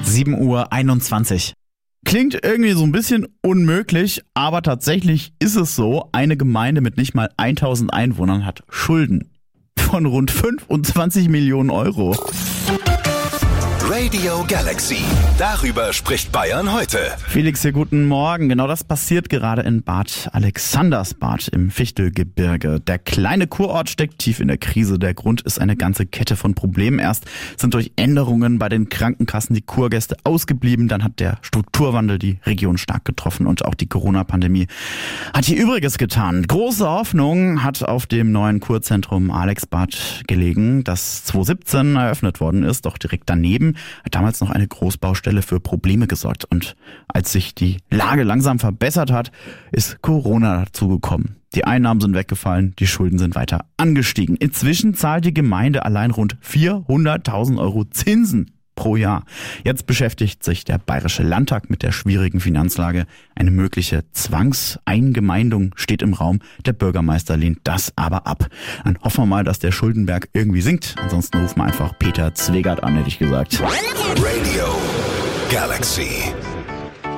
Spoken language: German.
7:21 Uhr. Klingt irgendwie so ein bisschen unmöglich, aber tatsächlich ist es so. Eine Gemeinde mit nicht mal 1000 Einwohnern hat Schulden von rund 25 Millionen Euro. Radio Galaxy. Darüber spricht Bayern heute. Felix, hier guten Morgen. Genau das passiert gerade in Bad Alexandersbad im Fichtelgebirge. Der kleine Kurort steckt tief in der Krise. Der Grund ist eine ganze Kette von Problemen. Erst sind durch Änderungen bei den Krankenkassen die Kurgäste ausgeblieben. Dann hat der Strukturwandel die Region stark getroffen und auch die Corona-Pandemie hat hier Übriges getan. Große Hoffnung hat auf dem neuen Kurzentrum Alexbad gelegen, das 2017 eröffnet worden ist. Doch direkt daneben hat damals noch eine Großbaustelle für Probleme gesorgt. Und als sich die Lage langsam verbessert hat, ist Corona dazugekommen. Die Einnahmen sind weggefallen, die Schulden sind weiter angestiegen. Inzwischen zahlt die Gemeinde allein rund 400.000 Euro Zinsen pro Jahr. Jetzt beschäftigt sich der Bayerische Landtag mit der schwierigen Finanzlage. Eine mögliche Zwangseingemeindung steht im Raum. Der Bürgermeister lehnt das aber ab. Dann hoffen wir mal, dass der Schuldenberg irgendwie sinkt. Ansonsten rufen wir einfach Peter Zwegert an, hätte ich gesagt. Radio Galaxy.